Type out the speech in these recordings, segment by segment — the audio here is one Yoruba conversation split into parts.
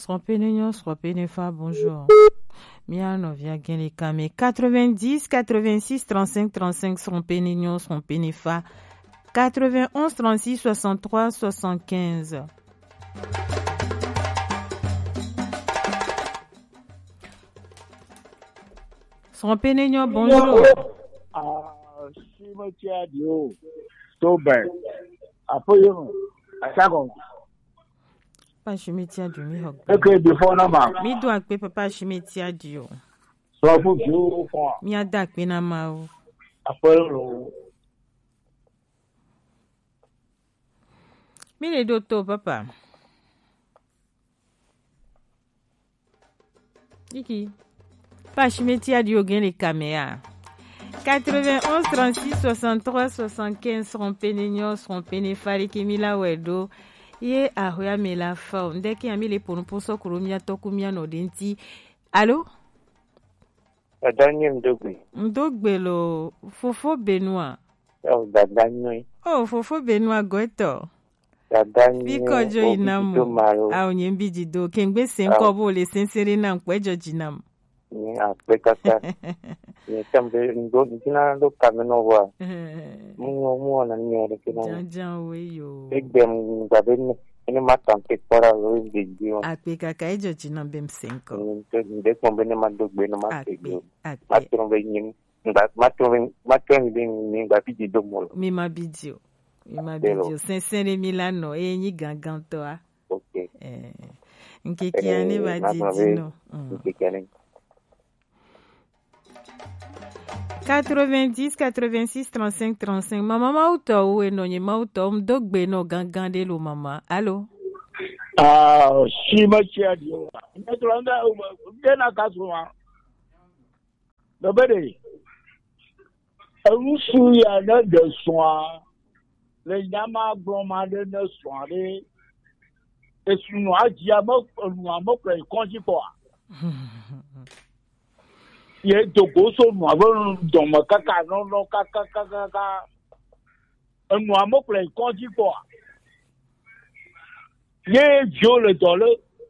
Sropenefa, bonjour. Miano via Genikame 90 86 35 35 Sropenefa 91 36 63 75. Sropenefa, bonjour. Cimetière Dio, Stober, Apollon, Asagon. Pas cimetière du Mihok. Ok, before number. Mi doit que papa cimetière Dio. So for you, Mi a dak pena mau. Apollon. Mi le doto papa. Iki. Pas cimetière Dio gen les caméras. 91 36 63 75 Srompene Fari Kimila Wedo ye ahoya mela fa ndeki amile pono poso kurumia tokumia no denti. Allô? Daniel Ndogbe lo Fofo Benoît. Oh, Daniel. Oh, Fofo Benoît goto. Daniel. Biko jo inamu. A onyembi jido kengbe senko bo le sensere na nkwejo jinam. Ni apekata. Ni tambe ndo ndina ndo kameno wa. Mu na nyere kina. Jan we yo. Egbe ngabene ni matampe para lo video. Apeka ka ejo jinam bem senko. Nde kombe ne madogbe no matego. Akpe. Matron ni ngapiji domolo. Mi mabidio. Sensere Milano enyi gangan toa. Okay. Nkekiane badidino. Nkekiane. 90 86 35 35. Maman mauto ou enonye mauto mdogbe no gangan de lo mama. Allô? Cimetière Dio. Netlanda, Dena Kasuma. Nobody. Rusuya na de soin. Le Yama Bromade ne soirée. Et sous nous a dit à moi, que conji quoi. Il y a de gros sauts, nous avons dans ma caca, non, caca. Nous avons que conji quoi. Il y a le dollar.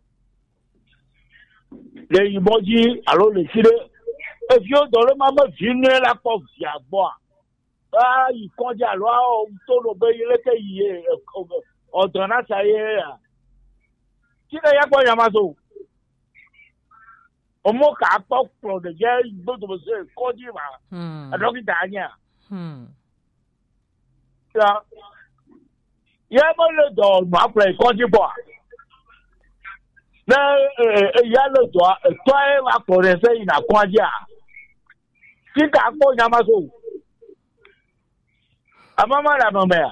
Les immobiliers, alors les filets. Et vieux dollar, maman, vient la pauvre, il y a boire. Ah, il conduit à loi, on tourne au pays, il était on donne à ça y est. Qui n'a pas Yamazo? Au moins, qu'à pas pour de guerre, il doit se conduire. Alors, il a rien. Il y a le droit, après, conduire pas. Il y a le droit, toi, il va connaître, il a conduire. Qui n'a pas Yamazo? A maman la mère.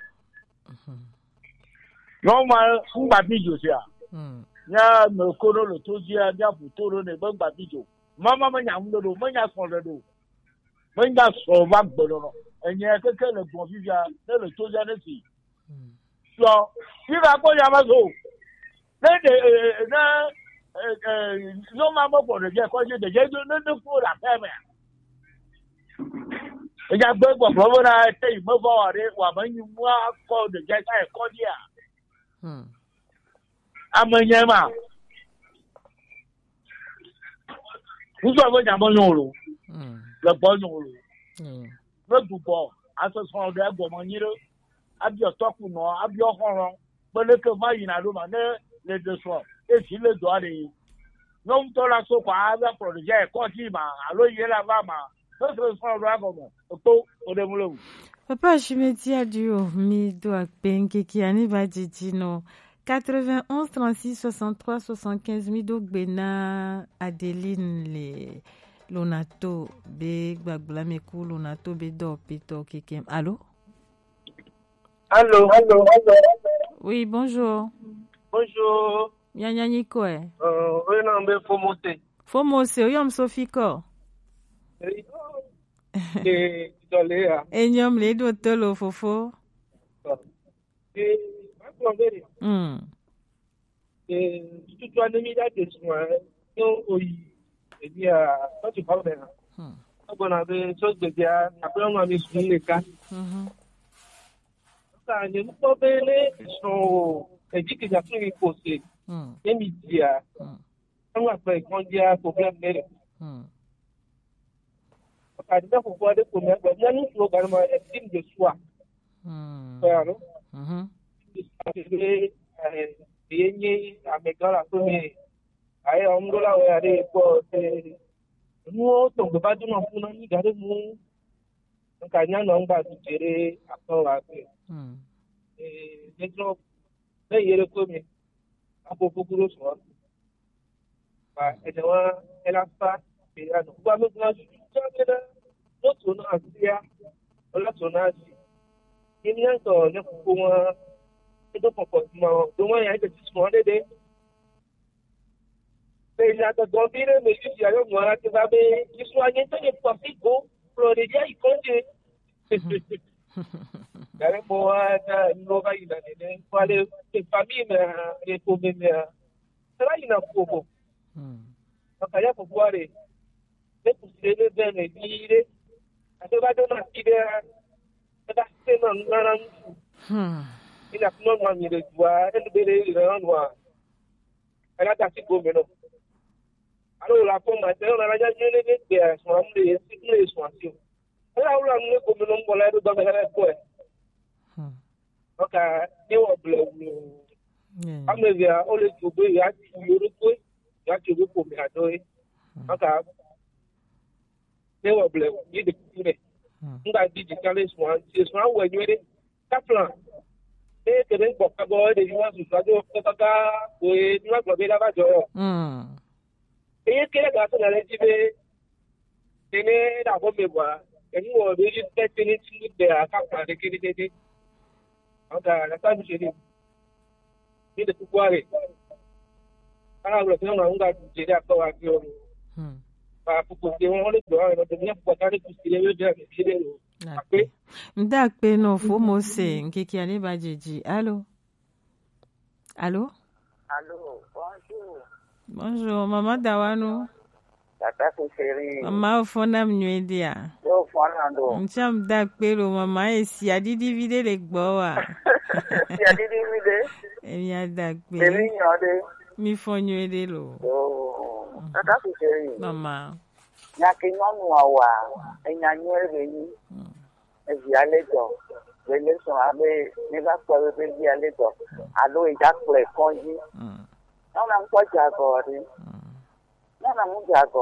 Non, moi, on va bijo ça. Ya me kono le tosia, ya futuro ne bon babijo. Maman me nyamundo do, me nya son do. Me nya so va bono. Enya que le bon vivia, le tosia ne si. So, il va pas yamazo. Non maman pour le dire quoi j'ai déjà ne pour la femme. Il y a beaucoup de problèmes à être me voir et moi encore de j'ai ça quoi dire. Amanyama. Vous avez un bon nom. Le bon nom. Le boubon. À ce son de gomaniro. Abio toku no, abio horon. Bonne que va ina do mané les deux soirs. Et si le doit les. Non to la so kwa avec projet quoi dit ma. Allo yela va ma. Papa, je me dis adieu, mi doit penke qui aniva didino 91 36 63 75 mi do bena Adeline le Lonato be gbagla meku Lonato be do pito kekem. Allô? Allô. Oui, bonjour. Bonjour. Nyanya niko e. Oui, non, mais faut monter. Faut monter, oyom Sofiko. Enyom le do tolo fofo. Tu dois ne m'aider de soin. Non, oui. Et bien, quand tu parles bien. On a des choses de dire. Après, on a mis sur les cas. Ça, ne nous pas bêler. Ils sont dit que j'ai pris une posée. Et midi, on a fait qu'on dit un problème. Parce que pour pouvoir découvrir, il y a une slogan, estime de soi. Alors, il a méga la première. Aïe, on doit la regarder pour nous, on ne peut pas dire non pour nous garder nous. Donc, il y a un nombre de gérer à part et maintenant, il y a le premier. À beaucoup de choses. Elle a pas. Et à nous, maintenant, notre nation, notre nation. Il y a un comportement, dont il y a des discours de il y a des gambines, mais il y a un mois qui va bien, ils sont à l'intérieur de Papier, pour les gens, ils comptent. Il y a un mois, il y a des familles, les pauvres, c'est là il y a un pauvre. Donc, il y a pour voir les pousser les veines, les dire, à ce moment-là, il y a il a non mangé de joie, elle devait le noir. Elle a tassé comme non. Alors, la pomme, on a déjà gagné des soins, des soins. Elle a eu comme non pour l'aide dans la poêle. Donc, il y a un bleu. À mesure, on le trouve, il y a tu veux pour me adorer. Donc, il y a un bleu, il y a des coulées. On a dit que les soins, c'est soins où il y a des plans. Et que les bocabos, les joies du cadeau, et nous avons la vague. Et que les garçons allaient dire, tenez la bombe et voir. Et nous, on veut juste faire tenir de la carte avec qui il était. Donc, la table, je dis, il est de pouvoir. Alors, le temps, on a dit à toi, pour que on le doit, on devient pour garder tout ce qu'il y a de Après, m'dakpe no fo mo se nkiki ani bajiji. Allô? Allô? Allô, bonjour. Bonjour, maman Dawano. Tata Chérie. Maman ofona mnyedia. Yo fonando. Mcha m'dakpe lo mama esi adidi vide le gbowa. Si adidi vide? Emi adakpe. Emi nyode. Mi fonywede lo. Oh. Tata Chérie. Mama. Nyaki nyɔnu awa enya nyuie be nyi evia le dɔ wele sɔn abe ne va kpɔ be via le dɔ alo edza kplɔe kɔdzi nyɔnua ŋkɔ dzagɔ ɖi nyɔnua ŋu dzagɔ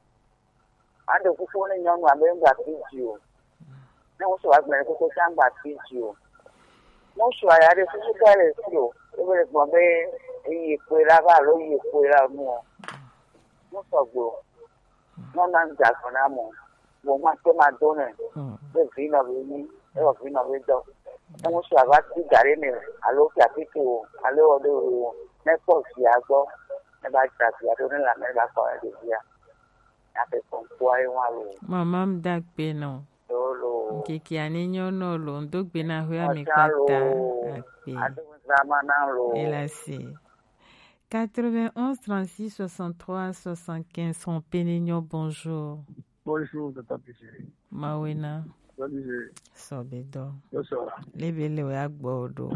aɖe kuku ne nyɔnua be ŋgba fi dzi o ne ŋusɔ agblẽ kuku sia ŋgba fi dzi o ŋusɔ ya ɖe susu ka le si o ebe le gbɔ be eyi kpoe la va alo yi kpoe la nu o ŋusɔ gbo. Non non jago na mo mo ma to ma do ne de vino vini e o vino vedo e mo sua va ti gare ne alo capito alo do ne po si ago ne ba ta si ado ne la me ba ko de dia ya pe kon po ai wa lo mama mdakpe no lo kiki ani nyono lo ndogbe na ho ya mi pata akpe ado zama na lo elasi 91 36 63 75 son Pénignon, bonjour. Bonjour, Tata Chérie. Mawena. Salut. Sobedo. Bonsoir. Lebele we agbodo.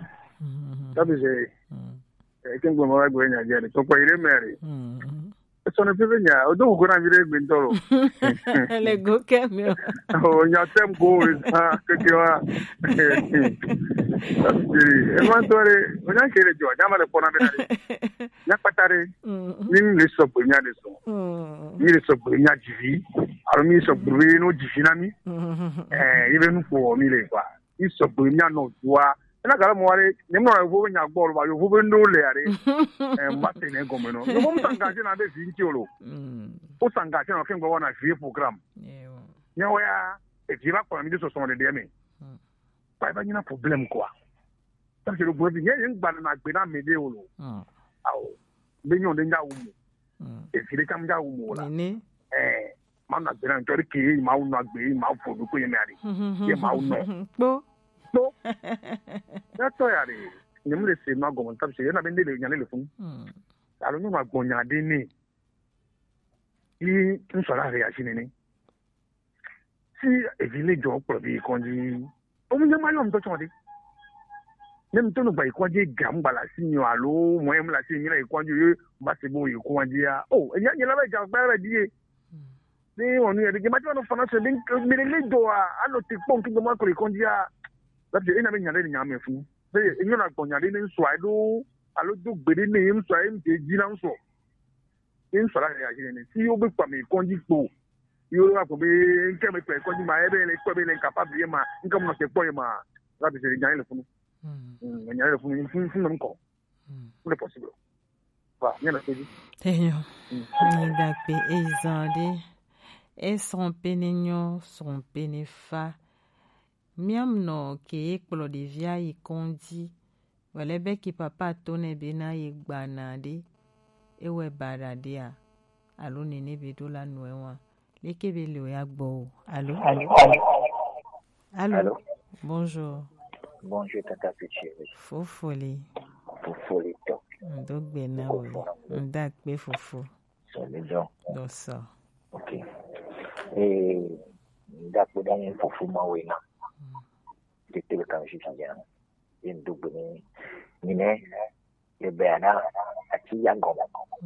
Tata Chérie. Kin gbo ma gbo nya je ni to po ire mere. So ne pepe nya o do go na mi re gbe ndoro. Le go kemi. O nya tem go ha ke wa. E ma tore, o nya kere jo, nya ma le pona be nya patare. Ni le so po nya le so. Ni le so po nya jivi. Aro mi so po no jivi na mi. Ibe nu po mi le kwa. Ni so po nya no duwa. Na kala mo wale, ni mo vo nya gbo ba yo vo be no le are. Ma te ne go me no. Yo mo tanga je na be fi nti olo. O tanga je na ke ngbo na fi program. Nya wa ya e ti ba ko mi so so de me. Ba ba nyina problem kwa. Ta se lo bo bi yen gba na gbe na me de olo. Awo. Be nyon de nja wu mu. E fi de kam nja wu mu la. Ma na gbe na ntori ke ma wu na gbe ma fo du ko yen ari. Ye ma wu no. Bo. No. Ya to ya re. Ni mu le se ma go mo ta se na be ndele nya le fun. Alo ni ma go nya de ni. Yi nso la re ya shi ni. Si e village o pro bi konji. O mu nya ma lo mto chon de. même ton ba ikonje gamba la sinyo alo moyem la sinyo la ikonje ba se bo ikonje ya oh enya nyela ba ja ba die ni onu ya de matwa no fana se link mi le do alo te pon ki do ma ko ikonje ya la de ina be nyale ni nyame fu be enyo na gbonya de ni so ado alo do gbede ni im so im te jina so in so la ya jine si o be pa mi ikonje po yo wa ko be nke me pe ikonje ma ebe le ko be le capable ma nke mo se po ma la be se nyale le fu il y a le fond c'est possible va il y a la petite ni da pe ezande e son penenyo son penefa miam no ke ekplo de via i kondi wale be ki papa tone bena i gbanade e we barade a alo nene be do la noewa leke be le ya gbo allo bonjour. Bonjour, Tata Piché. Fofoli. Fofoli, donc. Donc, bien, oui. On date, mais fofo. C'est les gens. Donc, ça. Ok. Et, d'accord, dans un fofo, moi, oui, non. C'était le temps, je suis bien. Il y a une double, mais, le béana, à qui y a gomme.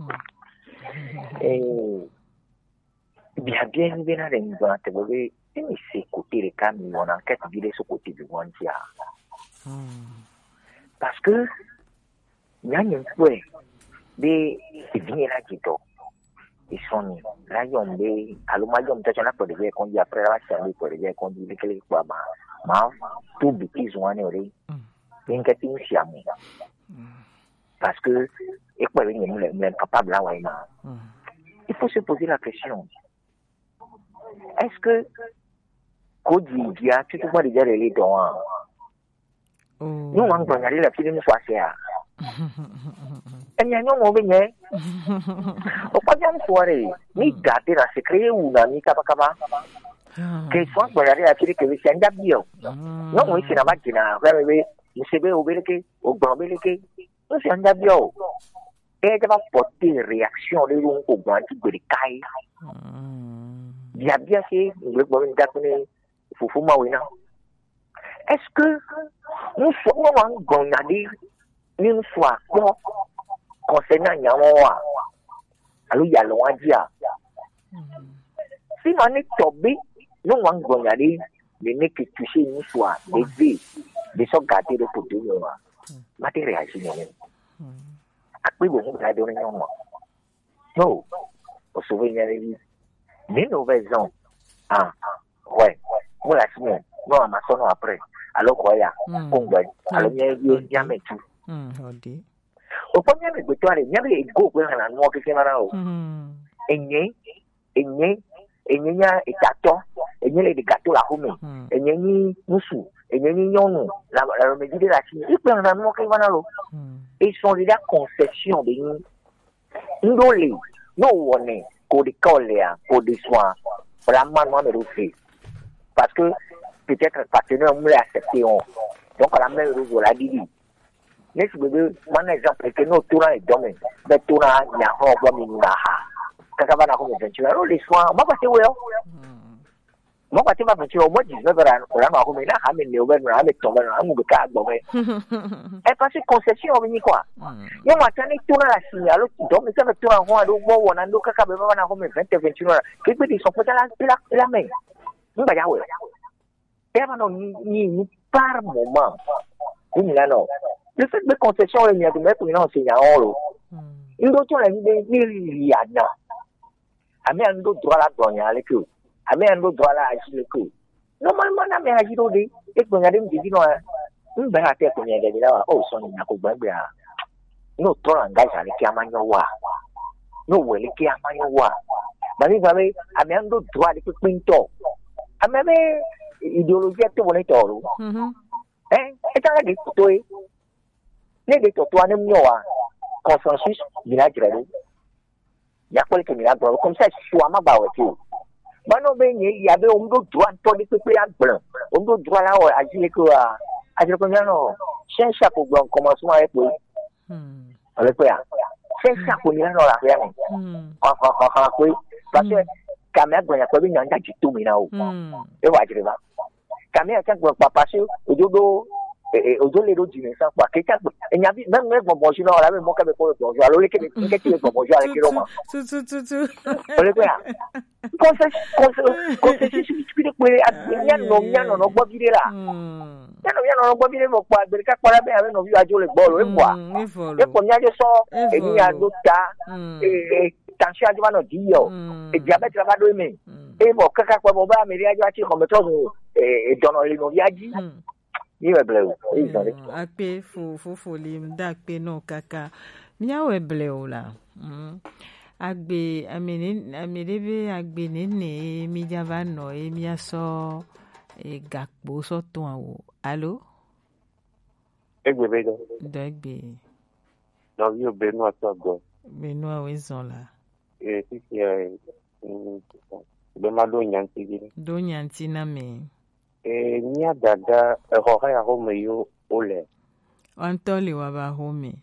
Et, bien, bien, et c'est côté les camions, on enquête, il est sur côté du Wantia. Parce que il y a une fois des vignes là qui tombent ils sont là ils ont des aluminium tu as pour des qu'on dit après la chaîne pour des qu'on dit que les quoi ma tout bêtise on est allé bien que tu siamé parce que et quoi les n'est capable là ouais il faut se poser la question est-ce que Kodi dia tu vois déjà les dons nous on va aller la film soit ça et il y a non mauvais né au pas bien soirée ni gâter la secret ou la ni kaba que soit pour aller à tirer que le chien d'abio non oui c'est la machine ouais vous savez au belke au grand belke le chien d'abio et ça va porter réaction de l'on au grand type de caille bien c'est le moment d'après faut moi est-ce que nous sommes gonnadis une fois concernant Yamoa alors il y a loin dia si on est tombé nous on gonnadis les mecs qui touchent une fois des vies des sont gâtés de pour tout le monde matériel après bon on a donné non non au souvenir les nouvelles ans ah ouais moi la semaine non à ma sonne après alors quoi ya kongwe alors il y a tout odi au premier mais toi il y a les go quoi na no que na o enye nya etato enye le gato la home enye ni musu enye ni nyonu la me dit la chine il peut na no que na lo ils sont déjà conception de ndole no one ko de colère ko de soin vraiment moi me refait parce que peut-être partenaire nous l'accepter donc la même chose la dit next bébé mon exemple que nous tourna et domaine mais tourna il y a un bon minuna kaka bana ko venture alors les soins moi pas ouais moi pas ma venture moi 19 ans on a ko mena ha me ne oben na me tombe na mu ka gbo me et parce que concession vini quoi yo ma tane tourna la signal donc ça me tourna ho do bo wona ndo kaka be bana ko me 20 venture que peut ils sont peut la main nous ba ya ouais ni par moment ni là non le fait de concession il y a de mettre une enseignant oro il doit tout la vie il y a là ame ando droit la donya avec eux ame ando droit la agir avec eux normalement na me agir ode e ko ngade mbi no mba ha te ko nyade la o so ni na ko gba bia no to anga ja le ki amanyo wa no we le ki amanyo wa bani babe ame ando droit de pinto ame be idéologie te woni toro e ta ga to e ne de to to anem yo wa consensus bina jirado ya ko ke mina bro comme ça soit ma ba wetu bano be ni ya be o ndo droit to de pepe ya blan o ndo droit la o agile ko nyano chen cha ko gbon commencement e po ale ko ya chen cha ko ni no la ya ni ha ko parce que kamera gbonya ko bi nyanja jitu mi na o e wa jire ba kamera kan gbo papa se ojodo Ozole do dîner ça quoi. Quelqu'un, il y a même bonjour là, même moi quand me pose bonjour. Alors les qui bonjour avec les romans. Tout. Olé quoi. Concession tu peux dire non bois vide là. Non bois vide mon quoi. Belka quoi là ben avec nos vieux adio le bol et quoi. Et pour n'y aller ça et n'y a d'autres et tension à dire non dio. Et diabète là va dormir. Et bon kaka quoi bon ba mais il y a tu comme toi et dans les novias dit. Akpe fo lim dakpe no kaka miawe bleu la agbe amerebe agbe nene mi java no e mi aso e gakpo so ton awo allo egbe bedo dagbe no yo Benoît to go Benoît wezon la si be ma do nyanti na me nia dada roha ya home yo ole antoli wa ba home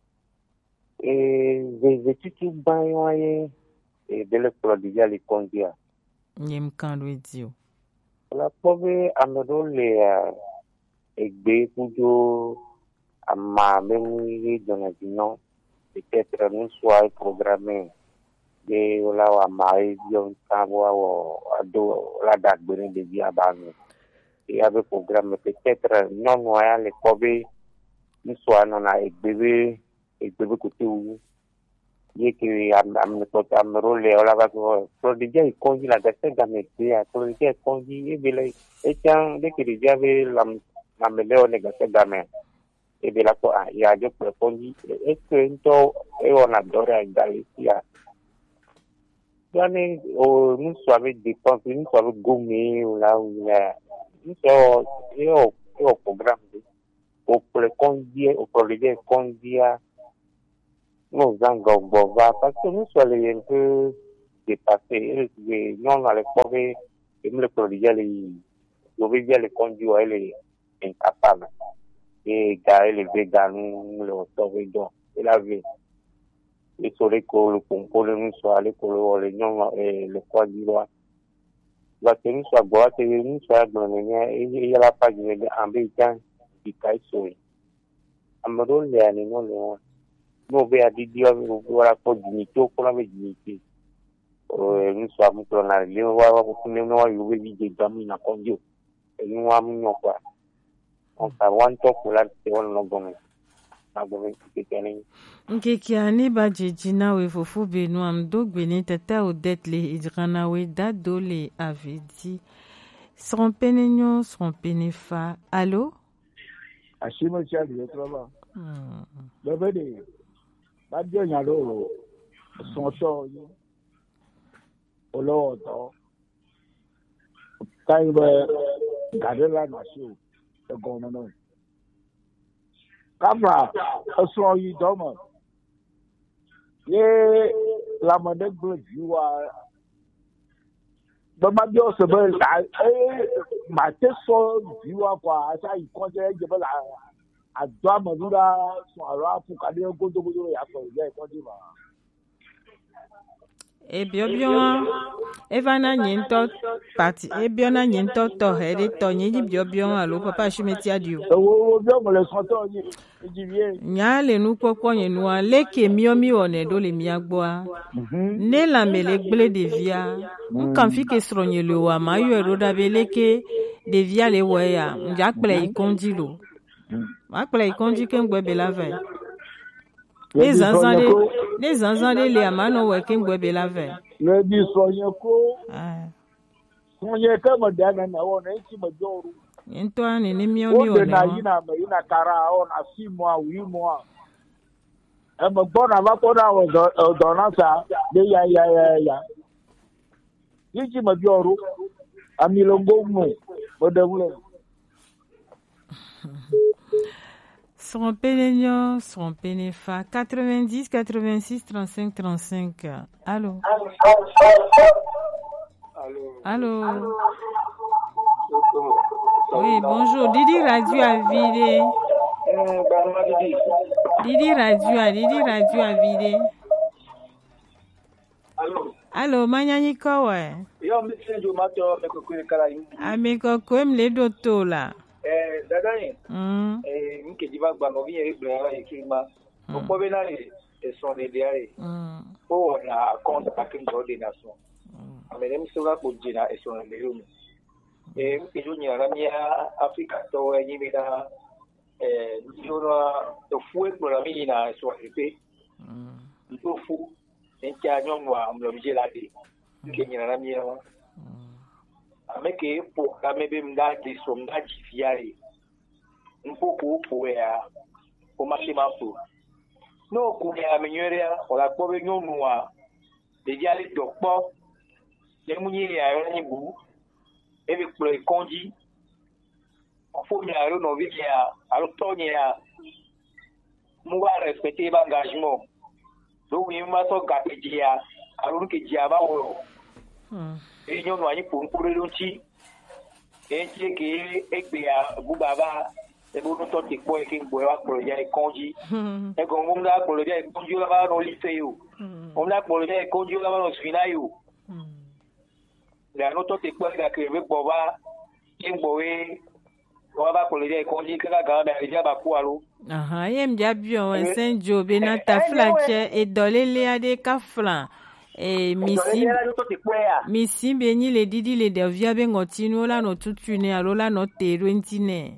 ze tutu banyoye bele prodigia li kondia nyem kan radio la pove amado le egbe kujo ama meni donadino peut-être nous soit programmé de la wa mai yon kabo ado la dagbere de dia banu et avec programme peut-être non noya les kobe nous soit non a egbe côté où ye que am côté am rôle la va pro déjà il conduit la gâterie gamete à pro déjà conduit et bele et tiens dès que déjà avait la meleo négative gamin et de la quoi il y a des conduit est que into et on adore à Galicia yani nous soit avec des points nous soit avec gourmet ou là où nous sommes au programme au conduire au projet conduire nous en parce que nous sommes un peu dépassés non à l'époque et le projet le conduire elle est incapable et gars les véganes nous le sauver donc et la vie et sur les cours le concours nous soit aller pour les non le quoi du droit la tenue soit boîte et nous soit donné et il y a la page de américain qui caille sur amado le anino le no be adidio wala ko dignité ko la dignité nous soit mu pour na le wa ko ne no yu be di dami na konjo et nous wa mu no quoi on sa wan to ko la te on no gomme na gomme ki tene nkeki ani ba jijina we fofu Benoît amdogbe ni tata Odette le idrana we dado le avidi son penenyo son penefa allo ashimo chali yotroba bebede badio nyalo son so olo to kai be gadela na show e gono no kama so yi domo ye la mode gbejuwa bama bi o se be ma te so juwa kwa asa ikonje je be la adwa madura so ara fu kade godo ya so je ikonje ma ebiobio evana nyento parti ebiona nyento to hede to nyi biobio alo papa shimeti adio wo bio mo le so to ni ejivie nya le nu kokwo yenu a leke miomi one do le miagboa ne la mele gble de via nkan fi ke sronye le wa mayo eroda beleke de via le weya nja kple ikonji lo ma kple ikonji ke ngbe belave les enfants de les amano working web belave le di sonye ko sonye ka modana na wona iki majoru into ani ni miomi one na ina kara on asimo a wi mo a e mo bona ba ko na o dona sa de ya iki majoru amilongo mo bodawule son pénénion, son pénéfa, 90, 86, 35, 35. Allô? Allô? Oui, bonjour. Didi Radio a vidé. Didi Radio a vidé. Allô, Manyani Kowe. Yo, monsieur Jomato, Mekoko Kalayi. Amekoko, le doto là. Dadani, Mkejiva Banovi et Blanc et Kilma, au Povena et son idéal. Oh, la compte à qu'une coordination. Mesdames, cela pour Gina et son léum. Et Junior Ramia, Africa, to et Yimina, le fouet pour la mina soit épée. Le fou, un cagnon noir, l'objet la vie. Kenya Ramia. Ameke pour kamebe mdaki so mdaki fiari mpoko poea o makimapo no kunya menyoria ola kobe nyonua de diale dokpo le munyi ya ni bu ebe pro konji ofo nya ro no vidia alo tonya mu va respecter l'engagement do wi ma so gapedia alo ke dia ba wo et nous voyons pour le lonti et qui est bien bubaba et bon temps de quoi qui boit pour le dia conji et comme on a pour le dia conji là-bas dans lycée on a pour le dia conji là-bas dans finayo la note de quoi que avec boba qui boé on va pour le dia conji que la gamme elle dia ba kwalo aha yem dia bio en saint job na ta flache et dolele ade ka flan misi benyi le didi le devia be ngotino la no tutune alola no tero ntine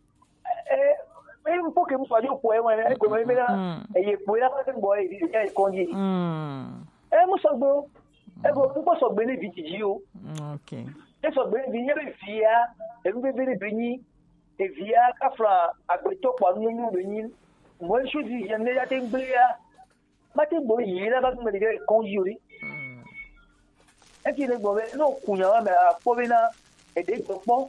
un po' che mi fa io poema come me la e poi la cosa boy e congi mo so bo e go un po' so bene vitio okay e so bene vinya be fia e be bene beni e via kafla agbeto kwa nyu beni mo chuzi ya ne ya tembea mate boy yela ba me le congi ori eki le gbobe no kunya wa me akobina e de gbo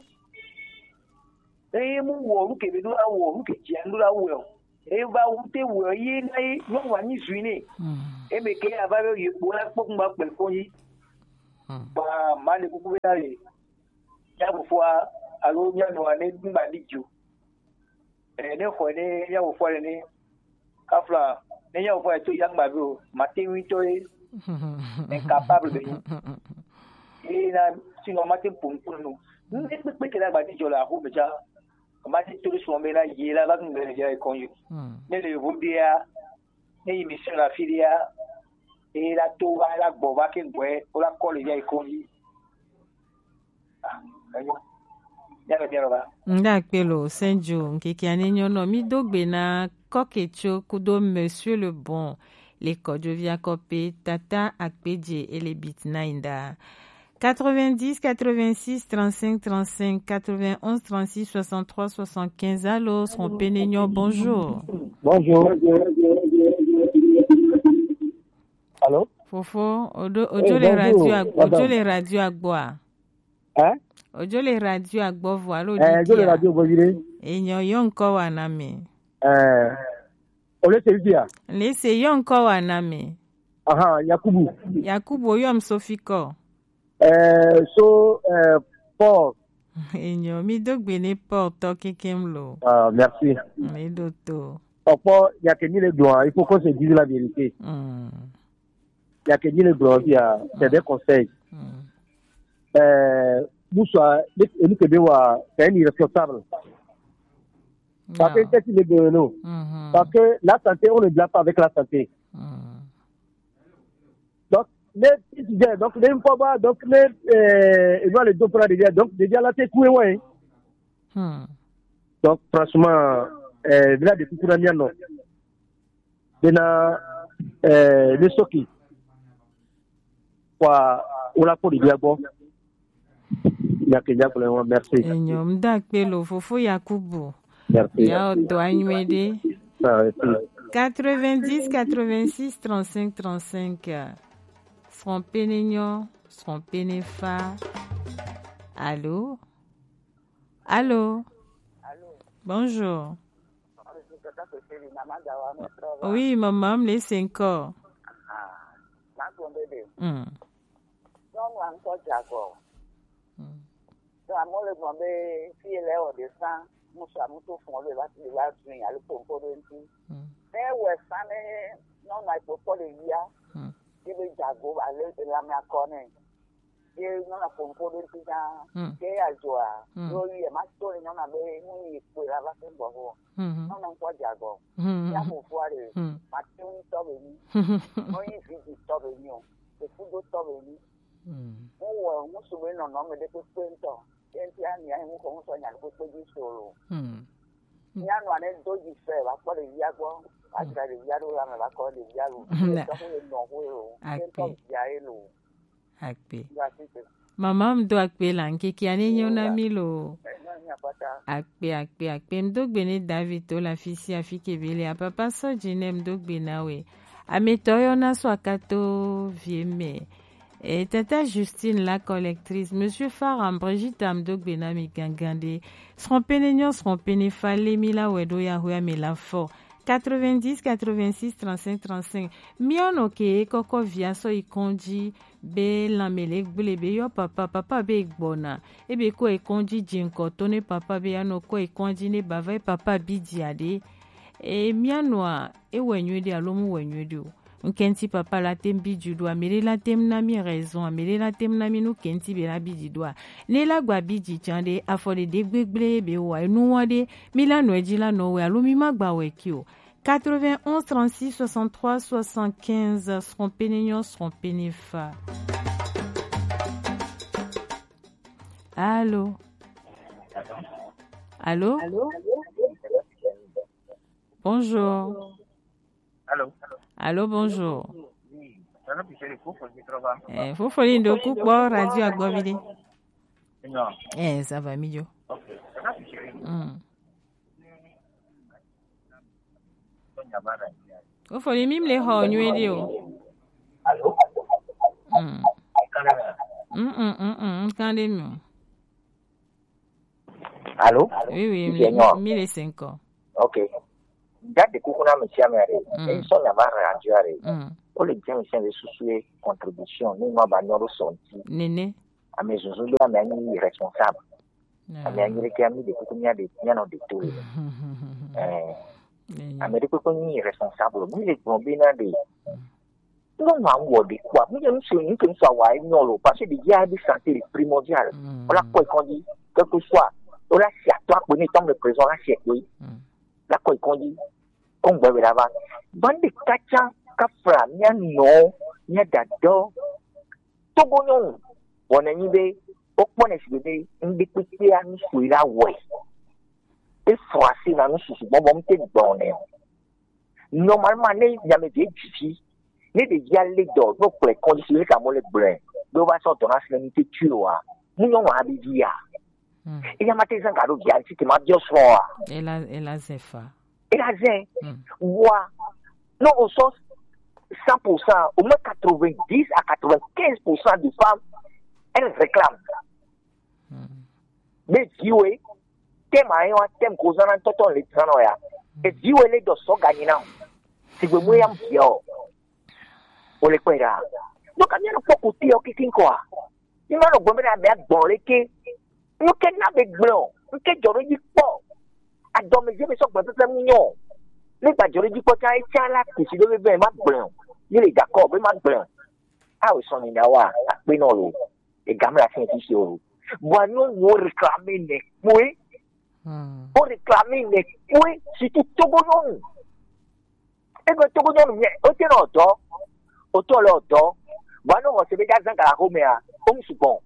e mu wo ru ke be do wo ru ke ji andu la wo e ba wu te wo yi na yi no wa ni zuini e me ke aba be yi bo la pok ma pe ko yi ba ma le ku be na le ya bu fo alo nya no ane ba di ju e ne ko ne ya bu fo ne kafla ne ya bu fo to yang ba bi ma te wi to incapable de et là si on m'a pour nous nous est que la bâtie de la roue déjà m'a dit tout son mais là il là va nous déjà connu mais le robia et il mission la filia et la tour la boba qui boit pour la colle déjà connu ndakpelo senjo nkeke anenyo no mi dogbe na kokecho kudo monsieur le bon les Kodjovia Kopé, Tata Akpedje et les Bitnaïnda. 90 86 35 35 91 36 63 75. Allô, son Pénégnon, bonjour. Bonjour. Allô? Fofo, Ojo les radios à boire. Hein? Ojo les radios à boire, voilà. Ojo les radios, vous direz? Et nyon ko waname. Laissez yonko waname. Aha, Yakubu yom sofiko. Paul. Enyo mi dogbene Paul toki kemlo. Ah, merci. Mais doto. Paul, il y a que ni les blancs, il faut qu'on se dise la vérité. Il y a que ni les blancs, c'est des conseils. Moussa, nous que c'est un irresponsable. Parce que qu'est-ce qu'il est de nous? Parce que la santé, on ne blague pas avec la santé. Donc, les étudiants, donc, les fois, donc, ils vont les deux pour la donc, déjà là, c'est tout, ouais. Donc, franchement, là, depuis tout l'année, non. Maintenant, les soki. Quoi, on l'a pour les diabos. Merci. Fofo Yakubu. Merci. 90 86 35 35. Son Pénégnon, son Pénéfa. Allô? Allô? Bonjour. Oui, maman, me laisse encore. Musa muto fún ọlọ́ọ̀ láti lè wá tún ìyàlú pòǹpòrò ntí. Bẹ́ẹ̀wẹ̀ sáré nọ́ọ̀nà ìpòpọ̀ lè yá. Ibi ìjàgbó alẹ́ ìlànà akọni. non a comporre il pisa che a joa noi e mastore non ave noi quella va che boh non un po' giago siamo fuori ma tu non so bene noi si sto bene e tutto sto bene non so bene non me de questo senti anni un con sogna questo di solo mi hanno aneddoto di sé va fuori via qua a dare via la me va con il via lo no quello che ya elo akpe mama mdo akpe la nkeki ane nyona milo akpe mdo gbene David to la fisi afike bele a papa so jine mdo gbena we ametoyo na so akato vieme et tata Justine la collectrice monsieur Faram Brigitte mdo gbena mi gangande seront pene fale mila wedo ya huya mila fo 90 86 35 35 miono ke koko via so ikonji be lamele gbele be yo papa be gbona ebe ko ikonji jinko to ne papa be ano ko ikonji ne bava papa bidiade e miano a e wenwede alomu wenwede o nkenti papa la tembi judo amele la temna mi raison amele la temna mi no kenti be la bidido ne la gba bidi chande afode de gbegble be wa enu wade milano ejila no we alomi magba we kio 91 36 63 75 seront pénignons seront pénifa. Allô? Allô? Bonjour. Allô, bonjour. Faut folie de coupe radio à Guavide. Ça va mieux. Faut folie mime les hauts nuits. Allô? Quand est mieux? Allô? Oui, 1005 ans. Ok. Date kukuna msiamere enso na bara ajuare o le jemi sen susué contribution ni ma ba nyoro sonti nene amezuzu do amani responsable amani ke ami de kukunya de nyano de tout ameri kukunya responsable mi le bombina de non ma wodi kwa mi je nso ni ke so wa nyolo parce que dia de santé primordial on la quoi qu'on dit quel que soit on la si à toi connaît tant le présent la si oui la quoi qu'on dit on va là-bas bande kacha kafra nya no nya dado togonyo wona nyibe okpone sibebe ndi pete ani suira we e froissé na no susu bobo mte bonne normalement ne yame de jifi ne de yalle do no pre conditionner ka mo le brain do ba so to na sinite tuwa mu yo wa bidia e ya mate zanga do ya ti ma jo so ela zefa zen wa non au sens 100% au moins 90 à 95% des femmes elles réclament mais diwe tema tem kozana toto le tsano ya e diwe le do so ganyina si gbe mo yam yo o le kwera donc a no poko ti o kikin ko a ni ma no gbe na me agbon le ke no ke na be gbon nke joro yi po adome je me so gbe pepe mu yo nígbà jọrọ jí pọ́tà ẹ̀ṣẹ́ alákìsí lórí bẹ́ẹ̀ má gbọ̀n nílé ìdàkọ́ ọ̀bẹ má gbọ̀n a ò sọ nìyà wa àpé náà lò ìgámìlà sí ti ṣe o wà ní òun ó réclamé nẹ pé sì ti tógónọ́nù ẹgbẹ́ tógónọ́nù yẹn ó tẹ̀lé ọ̀dọ́ ó tọ́ lọ ọ̀dọ́ wà ní ọ̀sẹ̀ bí dáńgá kàrà kó mẹ́ra ó ń ṣùgbọ́n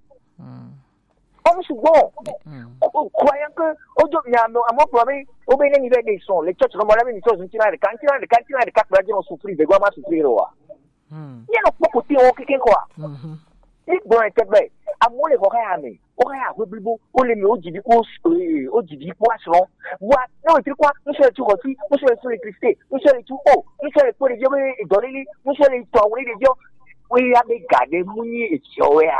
croyant que aujourd'hui à mon problème au bénin il des sons les church comme la même chose une tirade quand de quatre on souffrir de quoi souffrir wa il y a pas côté au quelqu'un quoi il bon était ben à moi les voyez on a reblibo on les met au didi poisson voilà non et quoi nous sommes tout aussi nous sommes sur l'électricité nous sommes tout haut nous sommes pour les dieux et donner les nous sommes les toits les dieux oui avec garder mouni et tioya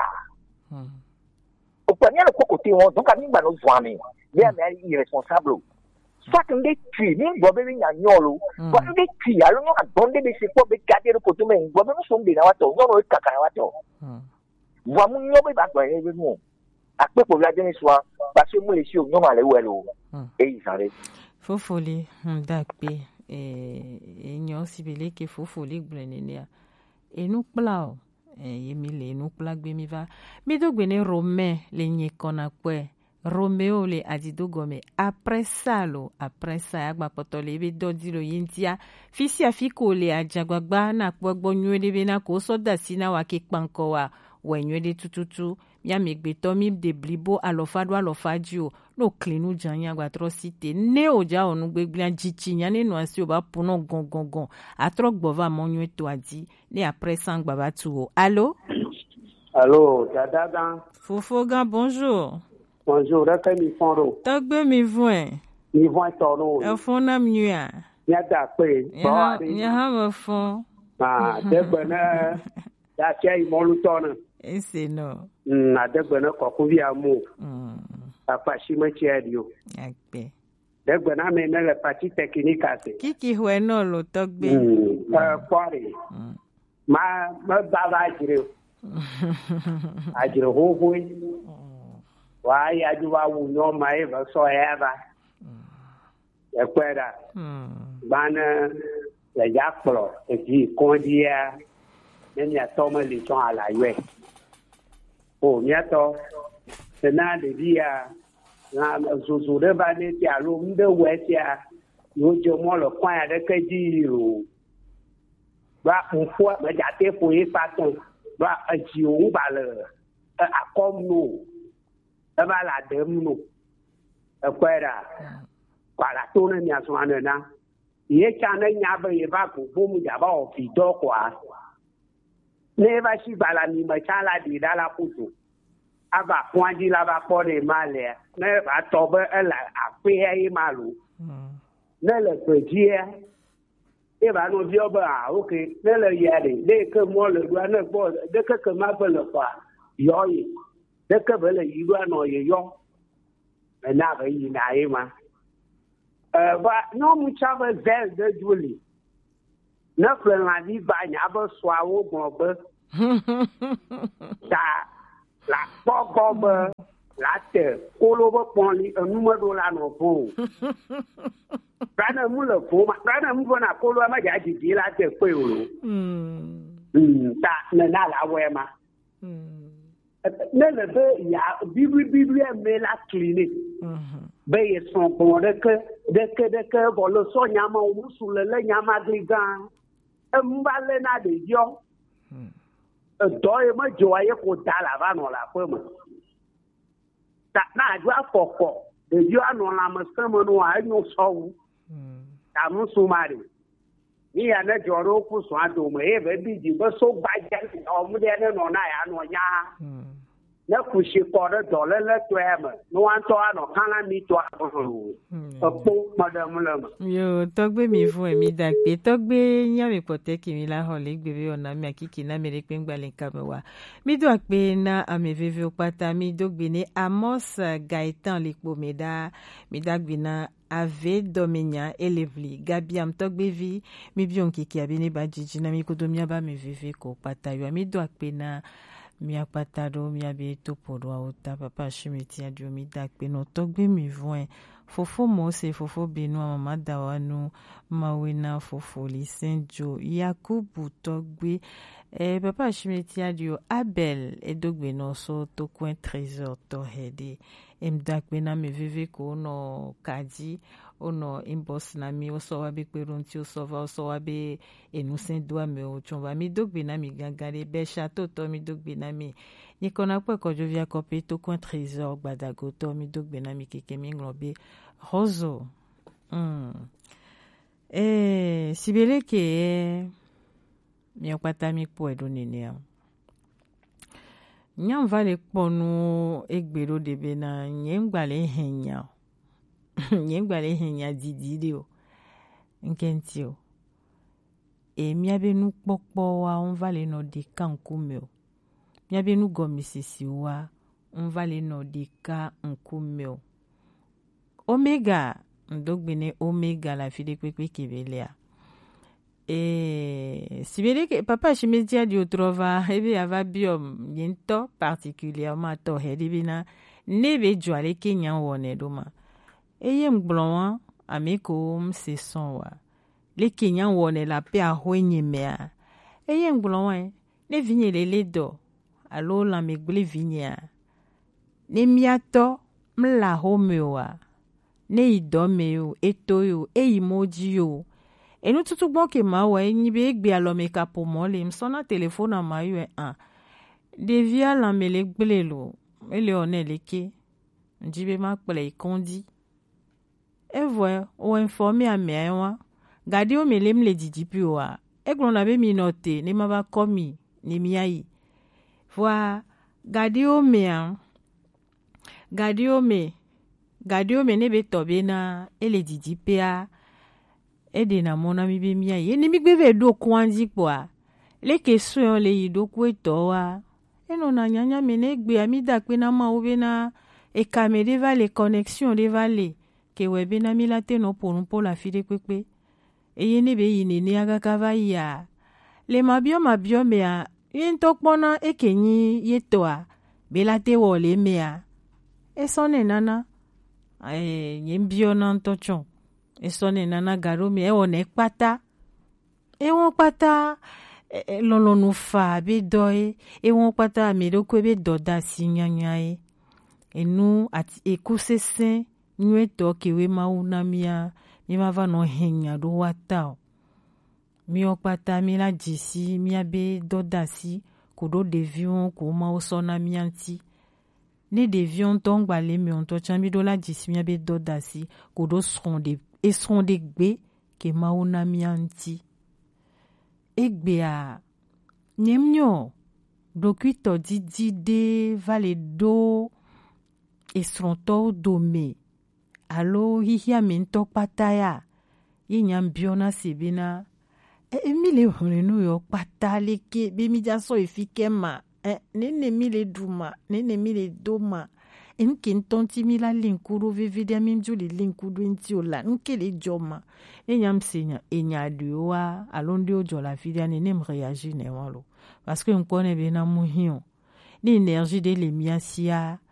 au premier le côté on donc à nous bah nous voir mais irresponsable soit on des tuer même bobe ni nyolo soit on des tuer alors on a donné des c'est pour garder le côté mais bobe nous sommes bien wato on est kaka wato wa mu nyobe ba gba ebe mu ape po la deni soa parce que mu le si o nyo ma le welo e isare fofoli ndakpe nyo sibele ke fofoli gblenenia enu plao yemi le nukula gbe mi va mi do gbene Romain le nyekona kwe Roméo le adidogome après ça agba potole ebe dodi lo yintia fisi afiko le ajagbagba na gbogbo nywede be na ko soda sina wa ke panko wa wenywede tututu ya megbeto mi de blibo alofadio no klinu janya gba atrocité ne oja onu gbegbian jichi nya ne no asi oba puno gongongon atro gbova monyo to adi ne après ça gba batu allo dada Fofogan bonjour. Bonjour, reka mi foro. Togbe mi voin. Mi voin toro. E fon na mnua. Ya da pe. Ya ha me fon. Degbe na ya che imolu tona. Ese no. Na degbe na kokuvi amu. Papa shi me che dio. Akpe. Degbe na me na le parti technique ase. Kiki hwe no lo togbe. Pare. Ma baba jire. Ajire ho. Why I do know my ever so ever. A quera. Banner, the Yakpro, if he condia, then ya toma lison a la way. Oh, Yato, the night the dia, Susudeva Netia, room the Westia, you more quiet a KG. But what my jate for a pattern, but a Jew baller, a comno. Eba la demno ekwera kwala tone nya swane na ye chane nya ba ye ba ko bomu ja ba ofido kwa ne ba shi bala ni ma chala di dala kutu aba kwanji la ba pore male ne ba tobe ela ape ye malu ne le pejie e ba no dio ba okay ne le yade de ke mo le do na bo de ke ma ba le kwa yo yi de que bele yigwa no ye yo na ga yi na yi ma ba no mu chava zel de juli na flen la di ba nya ba swa wo mo ba ta la pogo ba la te kolo ba poni numero la no po prana mu le po ma prana mu na kolo ma ja ji la te pe o ta na la we ma Nele be ya Bibli me la clinique. Be ye son bon de que bolo so nyama usu le nyama gligan. E mbale na de yo. Do e ma joye ko dala va no la fema. Ta na jwa foko. De yo anu la ma sema no a no so. Ta mu sumari. Ni ya na joro ku so ado mo e be bi ji bo so ba ja o mu de no na ya no nya. Na kushi kore dole le tweme no anto ano kana mi to apo madam lama yo togbe mi fun emi da pe togbe yan mi pote ki mi la ho le gbere ona mi akiki na mere pe ngbale kamewa mi do pe na ameveve opata mi do gbe ni Amos Gaetan Likpo mi da gbe na Ave Domenia Elevli Gabiam togbe vi mi bion kiki abini ba jiji na mi kodomia ba mi veve ko pata yo mi do pe na Mia patado mia beto podwa ota papa shimiti adio mi dakpe no togbe mi voin fofo mose fofo benu mama dawanu mawena fofo lisenjo Yakubu togbe papa shimiti adio Abel edogbe no so to coin trésor to hede dakpe na me veve ko no kadi ono inbox na mi o so wa be perunti o so va o so wa be enusen do me o chonva mi dogbe na mi gangare be chateau to mi dogbe na mi ni kona po ko jovia copie to coin trésor gbadago to mi dogbe na mi keke mi nglobe rozo sibele ke mi opata mi po edo nene nyam vale ponu egbero de be na nyemgbale henya nyemgbale henya didide o nkenti o miabenu kpokpo wa on vale no de kankume o miabenu gomisisi wa on vale no de ka nkume o omega ndogbene omega la fide kwekwe kebelea sibele ke papa chimedia di otrova ebe ava biom yento particulièrement to hedibina nebe joale kenya wone doma eye mgblowa ameko mseson wa le kenya wone la pe ahoenye mea eye mgblowa ne vigne lele do alo la megbele vigne ne miato mla homewa ne idome yo eto yo eyimoji yo enu tutu gbon ke ma wa enyi be egbe alo me kapo mo le msona telefone ma yo devia la mele gbele lo ele oneleke njibe ma pele ikondi evoe o informe ame wa gadi o mele mle didipi wa eglon na be mi note ne ma ba komi ne mi ayi voa gadi o me ne be tobe na ele didipi a ede na mona mi be mi ayi ni mi gbe do kwanji kwa le question le yido ku eto wa eno na nyanya me ne gbe ami da pe na ma o be na e kamere va les connexions de vale ke we be na mi la te no pour la fide pepe e yene be yine ni aga kava ya le mabio me a yin tokpona e kenyi yetoa be la te wo le me a e sone nana yin bio na ntochon e sone nana garo me e one pata e won pata lolonu fa be doe e won pata me do ko be doda si nyanya enu ati ekusese nweto kewe mauna mia mi mava no henya do wata mi okpata mi la jisi mi abe dodasi kodo devion ko ma osona mi anti ne devion tongba le mi onto chambi do la jisi mi abe dodasi kodo sonde gbe ke mauna mi anti egbe a nyemnyo dokuito didide vale do esronto dome alo hihia mento pataya yinyam biona sibina emile honenu yo patale ke be mi jaso efikema nene mile duma nene mile doma enke ntonti mila linkuru vivide minjuli linkuru ntiola nkele joma enyam senya enyaduwa alondi ojo la fide ne nem réagir ne walo parce que on connaît bien amuhio ni énergie de lemiasia